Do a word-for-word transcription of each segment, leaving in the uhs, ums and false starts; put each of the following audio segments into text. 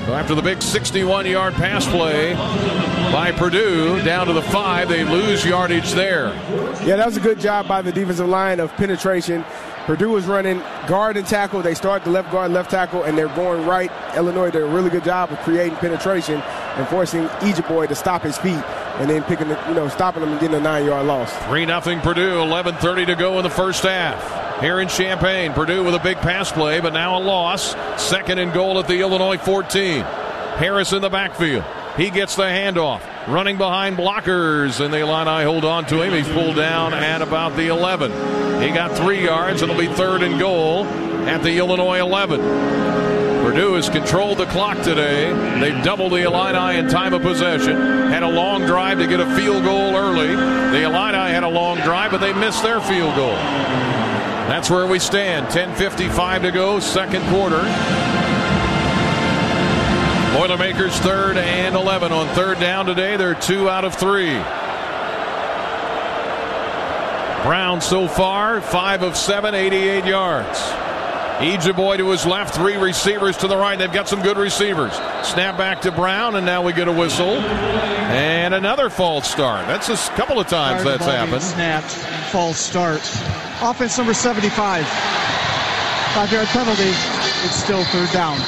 So after the big sixty-one-yard pass play by Purdue down to the five, they lose yardage there. Yeah, that was a good job by the defensive line of penetration. Purdue was running guard and tackle. They start the left guard, left tackle, and they're going right. Illinois did a really good job of creating penetration and forcing Ejiofor to stop his feet and then picking, the, you know, stopping him and getting a nine-yard loss. three nothing Purdue, eleven thirty to go in the first half. Here in Champaign, Purdue with a big pass play, but now a loss. Second and goal at the Illinois fourteen. Harris in the backfield. He gets the handoff. Running behind blockers, and the Illini hold on to him. He's pulled down at about the eleven. He got three yards. It'll be third and goal at the Illinois eleven. Purdue has controlled the clock today. They've doubled the Illini in time of possession. Had a long drive to get a field goal early. The Illini had a long drive, but they missed their field goal. That's where we stand. ten fifty-five to go, second quarter. Boilermakers third and eleven. On third down today, they're two out of three. Brown so far, five of seven, eighty-eight yards. Ejiofor to his left, three receivers to the right. They've got some good receivers. Snap back to Brown, and now we get a whistle. And another false start. That's a couple of times that's happened. Snapped, false start. Offense number seventy-five. Five-yard penalty. It's still third down.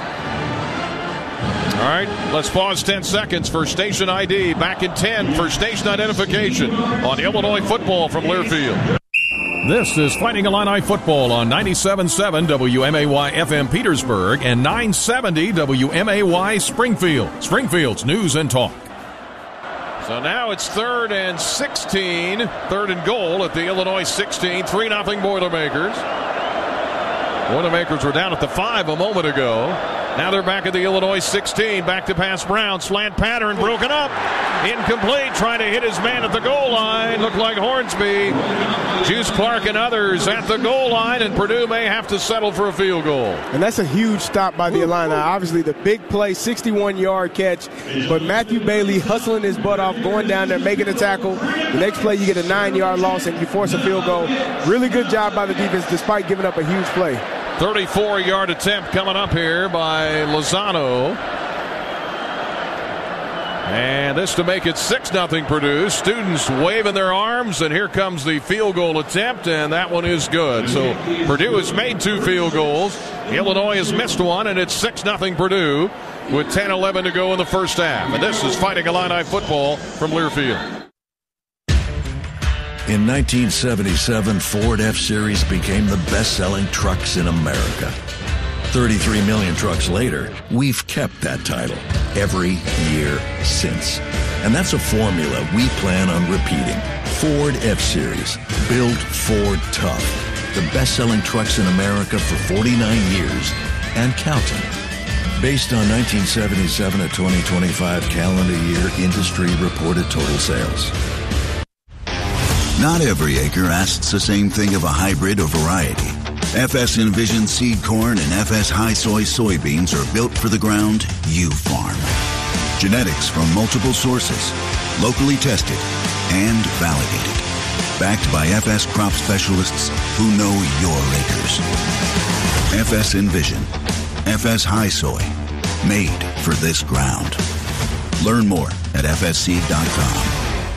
All right, let's pause ten seconds for station I D. Back in ten for station identification on Illinois football from Learfield. This is Fighting Illini football on ninety-seven point seven W M A Y F M Petersburg and nine seventy W M A Y Springfield. Springfield's news and talk. So now it's third and sixteen. Third and goal at the Illinois sixteen. three nothing Boilermakers. Boilermakers were down at the five a moment ago. Now they're back at the Illinois sixteen. Back to pass Brown. Slant pattern broken up. Incomplete. Trying to hit his man at the goal line. Looked like Hornsby. Juice Clark and others at the goal line. And Purdue may have to settle for a field goal. And that's a huge stop by the Illini. Obviously the big play, sixty-one-yard catch. But Matthew Bailey hustling his butt off, going down there, making a tackle. The next play you get a nine-yard loss and you force a field goal. Really good job by the defense despite giving up a huge play. thirty-four-yard attempt coming up here by Lozano. And this to make it six nothing Purdue. Students waving their arms, and here comes the field goal attempt, and that one is good. So Purdue has made two field goals. Illinois has missed one, and it's six nothing Purdue with ten eleven to go in the first half. And this is Fighting Illini football from Learfield. In nineteen seventy-seven, Ford F-Series became the best-selling trucks in America. thirty-three million trucks later, we've kept that title every year since. And that's a formula we plan on repeating. Ford F-Series. Built Ford tough. The best-selling trucks in America for forty-nine years and counting. Based on nineteen seventy-seven to twenty twenty-five calendar year industry reported total sales. Not every acre asks the same thing of a hybrid or variety. F S Envision seed corn and F S High Soy soybeans are built for the ground you farm. Genetics from multiple sources, locally tested and validated. Backed by F S crop specialists who know your acres. F S Envision, F S High Soy, made for this ground. Learn more at f s seed dot com.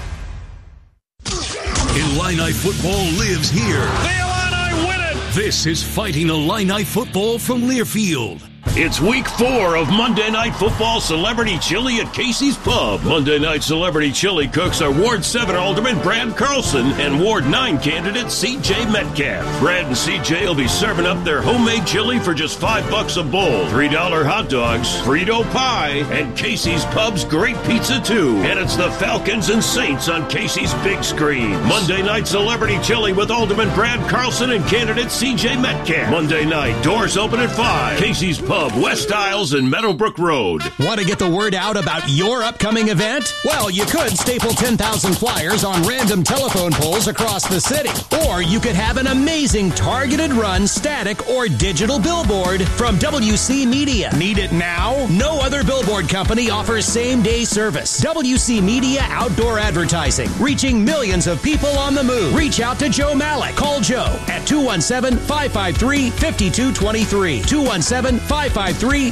Illini football lives here. The Illini win it! This is Fighting Illini football from Learfield. It's week four of Monday Night Football Celebrity Chili at Casey's Pub. Monday Night Celebrity Chili cooks are Ward seven Alderman Brad Carlson and Ward nine candidate C J Metcalf. Brad and C J will be serving up their homemade chili for just five bucks a bowl, three dollar hot dogs, Frito pie, and Casey's Pub's great pizza too. And it's the Falcons and Saints on Casey's big screen. Monday Night Celebrity Chili with Alderman Brad Carlson and candidate C J Metcalf. Monday night, doors open at five. Casey's Pub, West Isles and Meadowbrook Road. Want to get the word out about your upcoming event? Well, you could staple ten thousand flyers on random telephone poles across the city. Or you could have an amazing targeted run, static, or digital billboard from W C Media. Need it now? No other billboard company offers same-day service. W C Media Outdoor Advertising, reaching millions of people on the move. Reach out to Joe Malik. Call Joe at two one seven, five five three, five two two three. two one seven, five five three,